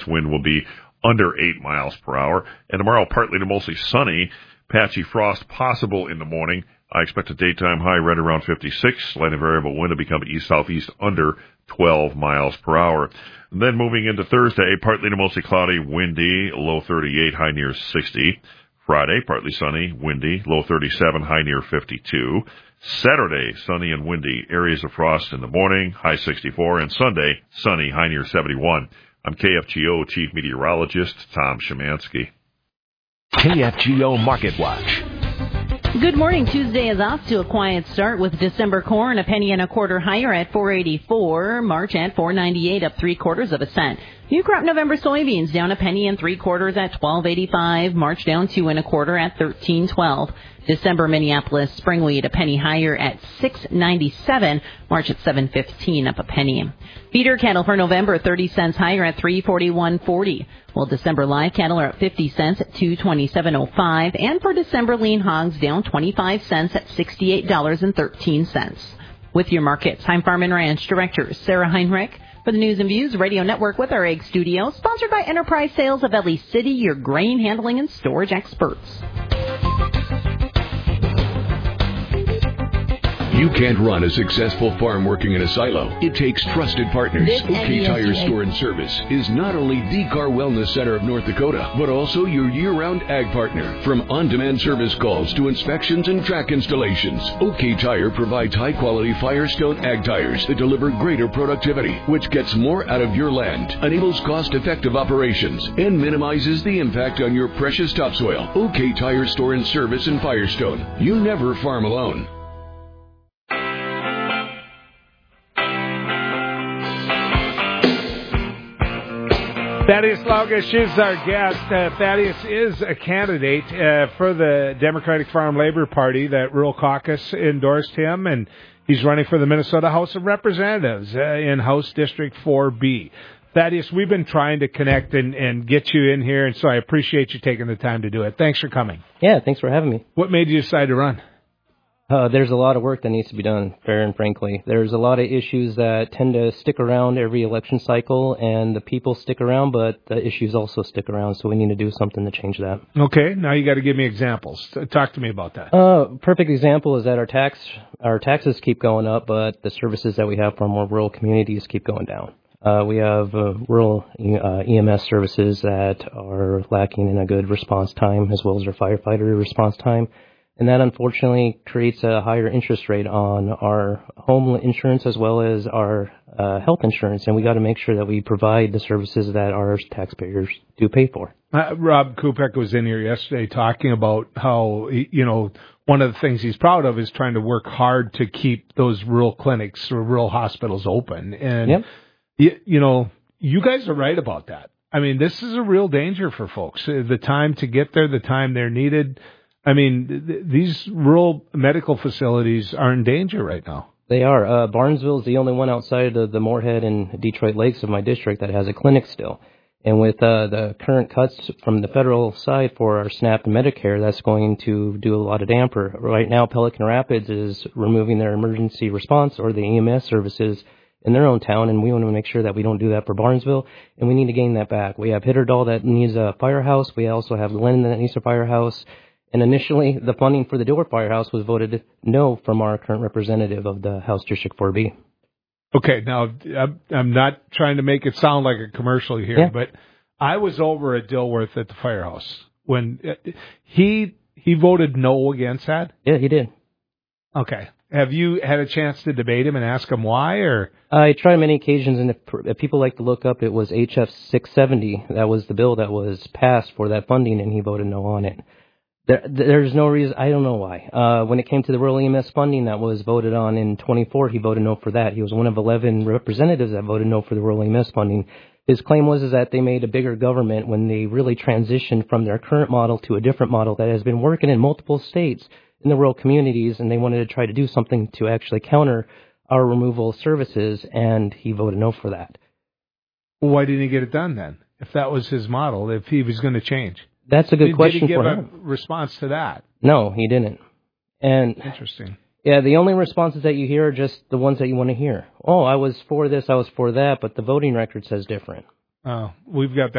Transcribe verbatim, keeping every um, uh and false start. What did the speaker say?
Wind will be under eight miles per hour. And tomorrow, partly to mostly sunny. Patchy frost possible in the morning. I expect a daytime high right around fifty-six. Light and variable wind to become east-southeast under twelve miles per hour. And then moving into Thursday, partly to mostly cloudy, windy, low thirty-eight, high near sixty. Friday, partly sunny, windy, low thirty-seven, high near fifty-two. Saturday, sunny and windy, areas of frost in the morning, high sixty-four. And Sunday, sunny, high near seventy-one. I'm K F G O Chief Meteorologist Tom Szymanski. K F G O Market Watch. Good morning. Tuesday is off to a quiet start with December corn a penny and a quarter higher at four eighty-four. March at four ninety-eight, up three quarters of a cent. New crop November soybeans down a penny and three quarters at twelve eighty-five. March down two and a quarter at thirteen twelve. December Minneapolis spring wheat a penny higher at six ninety-seven. March at seven fifteen, up a penny. Feeder cattle for November thirty cents higher at three forty-one forty. Well, December live cattle are up fifty cents at two twenty-seven oh five. And for December lean hogs down twenty-five cents at sixty-eight dollars and thirteen cents. With your markets, I'm Farm and Ranch Director Sarah Heinrich. For the News and Views Radio Network with our Egg Studio, sponsored by Enterprise Sales of Ellie City, your grain handling and storage experts. You can't run a successful farm working in a silo. It takes trusted partners. This OK Tire Store and Service is not only the car wellness center of North Dakota, but also your year-round ag partner. From on-demand service calls to inspections and track installations, OK Tire provides high-quality Firestone ag tires that deliver greater productivity, which gets more out of your land, enables cost-effective operations, and minimizes the impact on your precious topsoil. OK Tire Store and Service in Firestone. You never farm alone. Thaddeus Laugish is our guest. Uh, Thaddeus is a candidate uh, for the Democratic Farm Labor Party. That rural caucus endorsed him, and he's running for the Minnesota House of Representatives uh, in House District four B. Thaddeus, we've been trying to connect and, and get you in here, and so I appreciate you taking the time to do it. Thanks for coming. Yeah, thanks for having me. What made you decide to run? Uh, there's a lot of work that needs to be done, fair and frankly. There's a lot of issues that tend to stick around every election cycle, and the people stick around, but the issues also stick around, so we need to do something to change that. Okay, now you got to give me examples. Talk to me about that. Uh, perfect example is that our tax our taxes keep going up, but the services that we have from our rural communities keep going down. Uh, we have uh, rural uh, E M S services that are lacking in a good response time, as well as our firefighter response time. And that, unfortunately, creates a higher interest rate on our home insurance as well as our uh, health insurance. And we got to make sure that we provide the services that our taxpayers do pay for. Uh, Rob Kupek was in here yesterday talking about how, you know, one of the things he's proud of is trying to work hard to keep those rural clinics or rural hospitals open. And, yep. you, you know, you guys are right about that. I mean, this is a real danger for folks. The time to get there, the time they're needed. I mean, th- these rural medical facilities are in danger right now. They are. Uh, Barnesville is the only one outside of the Moorhead and Detroit Lakes of my district that has a clinic still. And with uh, the current cuts from the federal side for our SNAP and Medicare, that's going to do a lot of damper. Right now, Pelican Rapids is removing their emergency response or the E M S services in their own town, and we want to make sure that we don't do that for Barnesville, and we need to gain that back. We have Hitterdal that needs a firehouse. We also have Lennon that needs a firehouse. And initially, the funding for the Diller Firehouse was voted no from our current representative of the House District four B. Okay, now, I'm not trying to make it sound like a commercial here, yeah. but I was over at Dilworth at the firehouse when he he voted no against that? Yeah, he did. Okay. Have you had a chance to debate him and ask him why? Or I tried many occasions, and if, if people like to look up, it was H F six seventy. That was the bill that was passed for that funding, and he voted no on it. There, there's no reason. I don't know why. Uh, when it came to the rural E M S funding that was voted on in twenty-four, he voted no for that. He was one of eleven representatives that voted no for the rural E M S funding. His claim was is that they made a bigger government when they really transitioned from their current model to a different model that has been working in multiple states in the rural communities, and they wanted to try to do something to actually counter our removal of services, and he voted no for that. Why didn't he get it done then, if that was his model, if he was going to change? That's a good did, question did he give for a him. response to that? No, he didn't. And interesting. Yeah, the only responses that you hear are just the ones that you want to hear. Oh, I was for this, I was for that, but the voting record says different. Oh, we've got that.